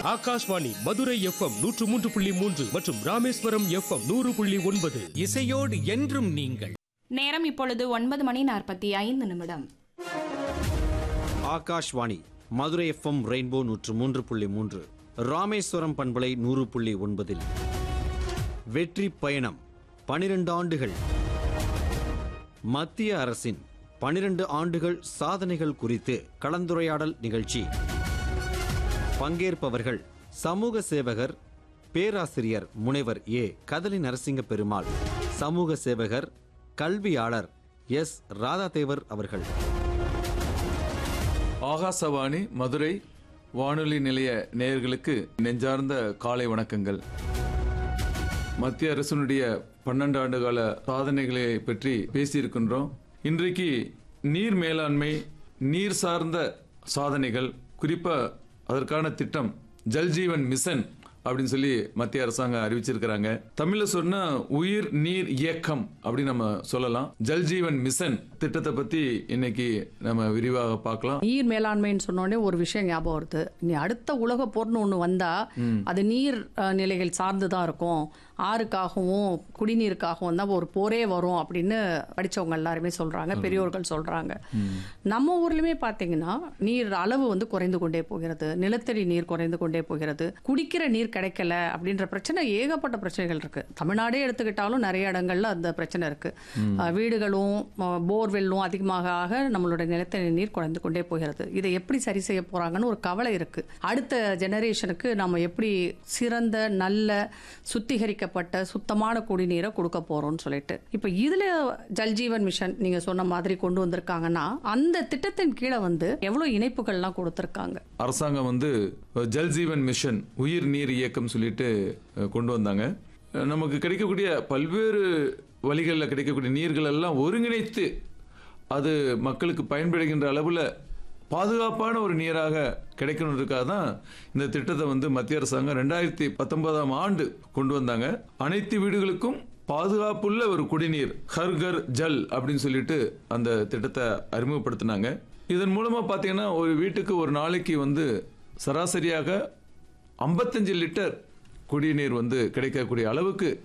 Akashvani Madurai FM 103.3 மற்றும் Rameswaram FM 100.9. இசையோடு என்றும் நீங்கள். நேரம் இப்பொழுது 9:45. ஆகாஷ்வாணி மதுரை எஃப்எம் ரெயின்போ 103.3, ராமேஸ்வரம் பண்பலை 100.9. வெற்றி பயணம் 12 ஆண்டுகள். மத்திய அரசின் 12 ஆண்டுகள் சாதனைகள் குறித்து கலந்துரையாடல் நிகழ்ச்சி. பங்கேற்பவர்கள் சமூக சேவகர் பேராசிரியர் முனைவர் ஏ. கதலி நரசிங்க பெருமாள், சமூக சேவகர் கல்வியாளர் எஸ். ராதாதேவர் அவர்கள். ஆகாசவாணி மதுரை வானொலி நிலைய நேயர்களுக்கு நெஞ்சார்ந்த காலை வணக்கங்கள். மத்திய அரசினுடைய 12 ஆண்டுகால சாதனைகளை பற்றி பேசியிருக்கின்றோம். இன்றைக்கு நீர் மேலாண்மை, நீர் சார்ந்த சாதனைகள், குறிப்பா அதற்கான திட்டம் ஜல்ஜீவன் மிஷன் அப்படின்னு சொல்லி மத்திய அரசாங்கம் அறிவிச்சிருக்கிறாங்க. தமிழ்ல சொன்னா உயிர் நீர் இயக்கம் அப்படின்னு நம்ம சொல்லலாம். ஜல்ஜீவன் மிஷன் திட்டத்தை பத்தி இன்னைக்கு நம்ம விரிவாக பார்க்கலாம். நீர் மேலாண்மைன்னு சொன்னோடனே ஒரு விஷயம் ஞாபகம் வருது. நீ அடுத்த உலக போர்னு ஒண்ணு வந்தா அது நீர் நிலைகள் சார்ந்துதான் இருக்கும். ஆறுக்காகவும் குடிநீருக்காகவும் தான் ஒரு போரே வரும் அப்படின்னு படிச்சவங்க எல்லாருமே சொல்றாங்க, பெரியோர்கள் சொல்றாங்க. நம்ம ஊர்லயுமே பாத்தீங்கன்னா நீர் அளவு குறைந்து கொண்டே போகிறது, நிலத்தடி நீர் குறைந்து கொண்டே போகிறது, குடிக்கிற நீர் கிடைக்கல அப்படின்ற பிரச்சனை, ஏகப்பட்ட பிரச்சனைகள் இருக்கு. தமிழ்நாடே எடுத்துக்கிட்டாலும் நிறைய இடங்கள்ல அந்த பிரச்சனை இருக்கு. வீடுகளும் போர்வெல்லும் அதிகமாக ஆக நம்மளோட நிலத்தடி நீர் குறைந்து கொண்டே போகிறது. இதை எப்படி சரி செய்ய போறாங்கன்னு ஒரு கவலை இருக்கு. அடுத்த ஜெனரேஷனுக்கு நம்ம எப்படி சிறந்த நல்ல சுத்திகரிக்கப்பட்ட சுத்தமான குடிநீரை கொடுக்க போறோம்னு சொல்லிட்டு இப்ப இதுல ஜல்ஜீவன் மிஷன் நீங்க சொன்ன மாதிரி கொண்டு வந்திருக்காங்கன்னா அந்த திட்டத்தின் கீழே எவ்வளவு இணைப்புகள்லாம் கொடுத்திருக்காங்க. அரசாங்கம் ஜல்ஜீவன் மிஷன் உயிர் நீர் இயக்கம் சொல்லிட்டு கொண்டு வந்தாங்க. நமக்கு கிடைக்கக்கூடிய பல்வேறு வழிகளில் கிடைக்கக்கூடிய நீர்கள் எல்லாம் ஒருங்கிணைத்து அது மக்களுக்கு பயன்படுகின்ற அளவில் பாதுகாப்பான ஒரு நீராக கிடைக்கணுன்றதுக்காக தான் இந்த திட்டத்தை மத்திய அரசாங்கம் 2019ஆம் ஆண்டு கொண்டு வந்தாங்க. அனைத்து வீடுகளுக்கும் பாதுகாப்புள்ள ஒரு குடிநீர், ஹர்கர் ஜல் அப்படின்னு சொல்லிட்டு அந்த திட்டத்தை அறிமுகப்படுத்தினாங்க. இதன் மூலமா பார்த்தீங்கன்னா ஒரு வீட்டுக்கு ஒரு நாளைக்கு சராசரியாக 55 லிட்டர் குடிநீர் கிடைக்கக்கூடிய அளவுக்கு